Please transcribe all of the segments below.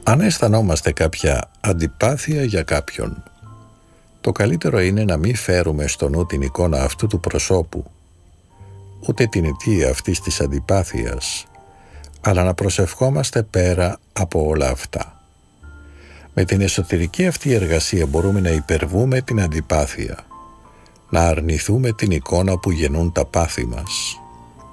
Αν αισθανόμαστε κάποια αντιπάθεια για κάποιον, το καλύτερο είναι να μην φέρουμε στο νου την εικόνα αυτού του προσώπου, ούτε την αιτία αυτής της αντιπάθειας, αλλά να προσευχόμαστε πέρα από όλα αυτά. Με την εσωτερική αυτή εργασία μπορούμε να υπερβούμε την αντιπάθεια, να αρνηθούμε την εικόνα που γεννούν τα πάθη μας.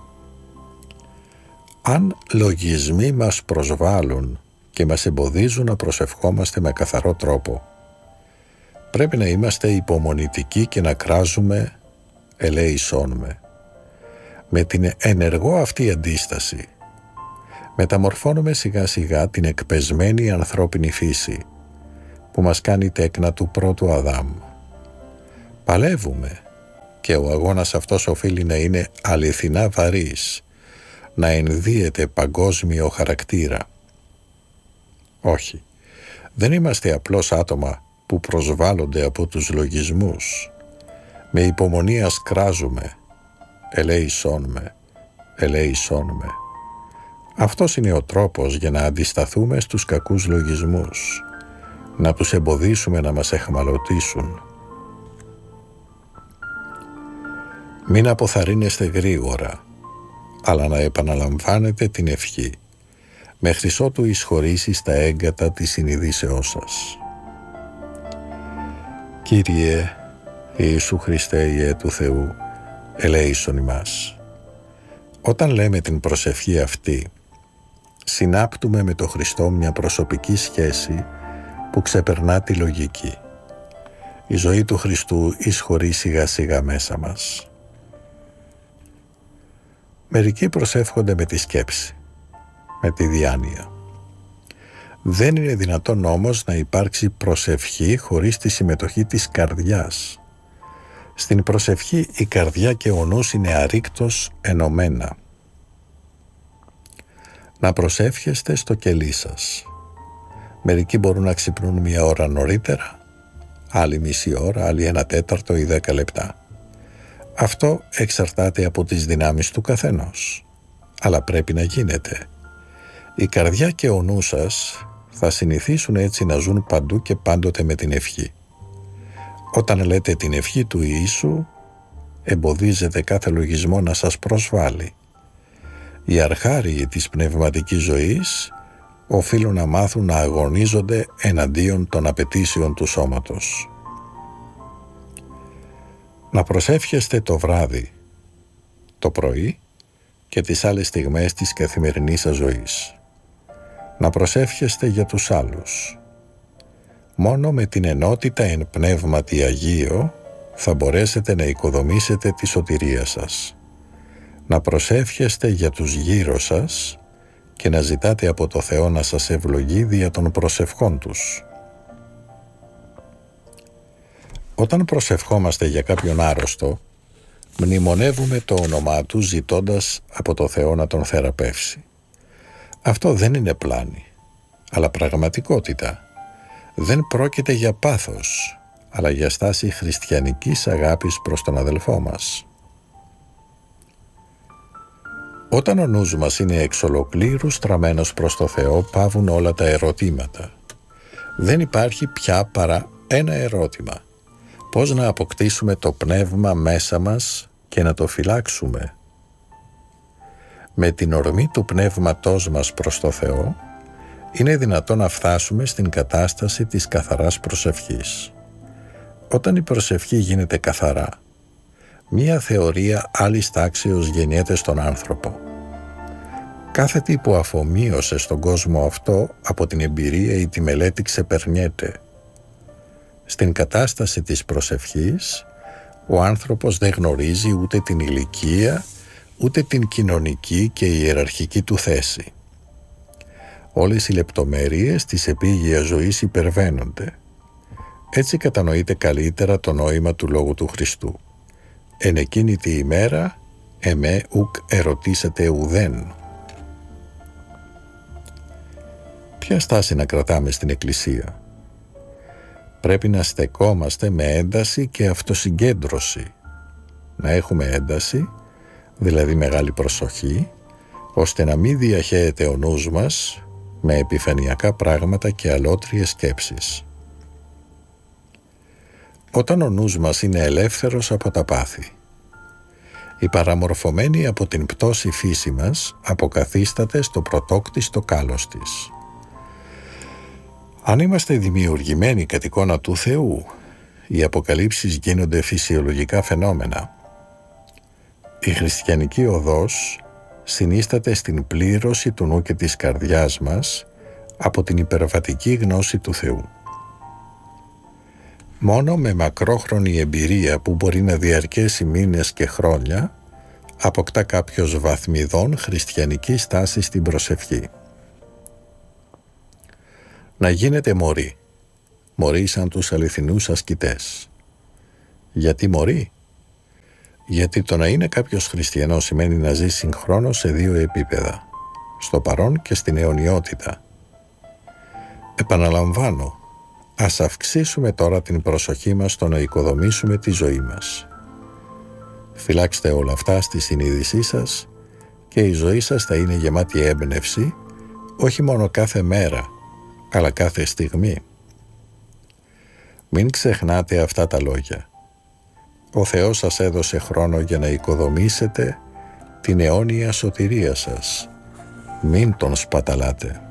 Αν λογισμοί μας προσβάλλουν και μας εμποδίζουν να προσευχόμαστε με καθαρό τρόπο, πρέπει να είμαστε υπομονητικοί και να κράζουμε «ελέησόν με». Με την ενεργό αυτή αντίσταση μεταμορφώνουμε σιγά σιγά την εκπεσμένη ανθρώπινη φύση που μας κάνει τέκνα του πρώτου Αδάμ. Παλεύουμε και ο αγώνας αυτός οφείλει να είναι αληθινά βαρύς, να ενδύεται παγκόσμιο χαρακτήρα. Όχι, δεν είμαστε απλώς άτομα που προσβάλλονται από τους λογισμούς. Με υπομονή κράζουμε «ελέησόν με, ελέησόν με». Αυτός είναι ο τρόπος για να αντισταθούμε στους κακούς λογισμούς, να τους εμποδίσουμε να μας εχμαλωτήσουν. Μην αποθαρρύνεστε γρήγορα, αλλά να επαναλαμβάνετε την ευχή, μέχρι ότου εισχωρήσει στα έγκατα της συνειδήσεώς σας. Κύριε Ιησού Χριστέ, Υιέ του Θεού, ελέησον ημάς. Όταν λέμε την προσευχή αυτή, συνάπτουμε με το Χριστό μια προσωπική σχέση που ξεπερνά τη λογική. Η ζωή του Χριστού εισχωρεί σιγά σιγά μέσα μας. Μερικοί προσεύχονται με τη σκέψη, με τη διάνοια. Δεν είναι δυνατόν όμως να υπάρξει προσευχή χωρίς τη συμμετοχή της καρδιάς. Στην προσευχή η καρδιά και ο νους είναι αρρήκτως ενωμένα. Να προσεύχεστε στο κελί σας. Μερικοί μπορούν να ξυπνούν 1 ώρα νωρίτερα, άλλοι μισή ώρα, άλλοι 1/4 ή 10 λεπτά. Αυτό εξαρτάται από τις δυνάμεις του καθενός, αλλά πρέπει να γίνεται. Η καρδιά και ο νου σας θα συνηθίσουν έτσι να ζουν παντού και πάντοτε με την ευχή. Όταν λέτε την ευχή του Ιησού, εμποδίζετε κάθε λογισμό να σας προσβάλλει. Οι αρχάριοι της πνευματικής ζωής οφείλουν να μάθουν να αγωνίζονται εναντίον των απαιτήσεων του σώματος. Να προσεύχεστε το βράδυ, το πρωί και τις άλλες στιγμές της καθημερινής σας ζωής. Να προσεύχεστε για τους άλλους. Μόνο με την ενότητα εν πνεύματι Αγίο θα μπορέσετε να οικοδομήσετε τη σωτηρία σας. Να προσεύχεστε για τους γύρω σας και να ζητάτε από το Θεό να σας ευλογεί δια των προσευχών τους. Όταν προσευχόμαστε για κάποιον άρρωστο, μνημονεύουμε το όνομά του ζητώντας από το Θεό να τον θεραπεύσει. Αυτό δεν είναι πλάνη, αλλά πραγματικότητα. Δεν πρόκειται για πάθος, αλλά για στάση χριστιανικής αγάπης προς τον αδελφό μας. Όταν ο νους μας είναι εξ ολοκλήρου στραμμένος προς το Θεό, παύουν όλα τα ερωτήματα. Δεν υπάρχει πια παρά ένα ερώτημα. Πώς να αποκτήσουμε το πνεύμα μέσα μας και να το φυλάξουμε? Με την ορμή του πνεύματός μας προς το Θεό, είναι δυνατόν να φτάσουμε στην κατάσταση της καθαράς προσευχής. Όταν η προσευχή γίνεται καθαρά, μία θεωρία άλλης τάξεως γεννιέται στον άνθρωπο. Κάθε τι που αφομοίωσε στον κόσμο αυτό από την εμπειρία ή τη μελέτη ξεπερνιέται. Στην κατάσταση της προσευχής, ο άνθρωπος δεν γνωρίζει ούτε την ηλικία, ούτε την κοινωνική και ιεραρχική του θέση. Όλες οι λεπτομέρειες της επίγειας ζωής υπερβαίνονται. Έτσι κατανοείται καλύτερα το νόημα του Λόγου του Χριστού. Εν εκείνη τη ημέρα, εμέ ουκ ερωτήσετε ουδέν. Ποια στάση να κρατάμε στην Εκκλησία? Πρέπει να στεκόμαστε με ένταση και αυτοσυγκέντρωση. Να έχουμε ένταση, δηλαδή μεγάλη προσοχή, ώστε να μην διαχέεται ο νους μας με επιφανειακά πράγματα και αλότριες σκέψεις. Όταν ο νους μας είναι ελεύθερος από τα πάθη, η παραμορφωμένη από την πτώση φύση μας αποκαθίσταται στο πρωτόκτιστο κάλος της. Αν είμαστε δημιουργημένοι κατ' εικόνα του Θεού, οι αποκαλύψεις γίνονται φυσιολογικά φαινόμενα. Η χριστιανική οδός συνίσταται στην πλήρωση του νου και της καρδιάς μας από την υπερβατική γνώση του Θεού. Μόνο με μακρόχρονη εμπειρία που μπορεί να διαρκέσει μήνες και χρόνια αποκτά κάποιος βαθμιδών χριστιανική στάση στην προσευχή. Να γίνετε μωροί, μωροί σαν τους αληθινούς ασκητές. Γιατί μωροί? Γιατί το να είναι κάποιος χριστιανός σημαίνει να ζει συγχρόνως σε δύο επίπεδα, στο παρόν και στην αιωνιότητα. Επαναλαμβάνω, ας αυξήσουμε τώρα την προσοχή μας στο να οικοδομήσουμε τη ζωή μας. Φυλάξτε όλα αυτά στη συνείδησή σας και η ζωή σας θα είναι γεμάτη έμπνευση, όχι μόνο κάθε μέρα, αλλά κάθε στιγμή. Μην ξεχνάτε αυτά τα λόγια. Ο Θεός σας έδωσε χρόνο για να οικοδομήσετε την αιώνια σωτηρία σας. Μην τον σπαταλάτε.